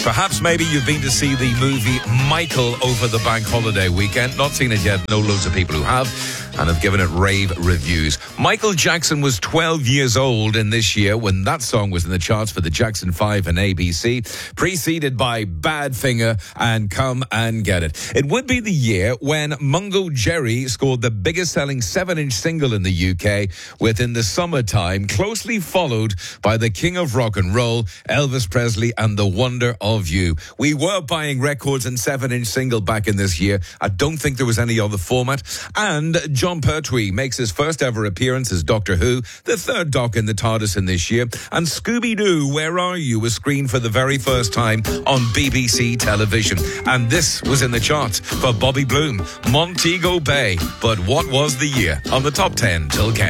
Perhaps maybe you've been to see the movie Michael over the bank holiday weekend. Not seen it yet. Know loads of people who have and have given it rave reviews. Michael Jackson was 12 years old in this year when that song was in the charts for the Jackson 5 and ABC, preceded by Badfinger and Come and Get It. It would be the year when Mungo Jerry scored the biggest selling 7-inch single in the UK within the summertime, closely followed by the king of rock and roll, Elvis Presley, and The Wonder of You. We were buying records and 7-inch single back in this year. I don't think there was any other format. And John Pertwee makes his first ever appearance as Doctor Who, the third Doc in the TARDIS in this year. And Scooby-Doo, Where Are You? was screened for the very first time on BBC television. And this was in the charts for Bobby Bloom, Montego Bay. But what was the year on the top 10 till Ken?